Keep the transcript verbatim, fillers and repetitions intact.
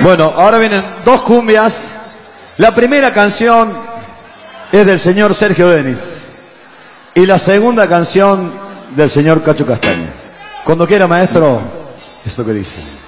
Bueno, ahora vienen dos cumbias. La primera canción es del señor Sergio Denis y la segunda canción del señor Cacho Castaña. Cuando quiera, maestro, esto que dice.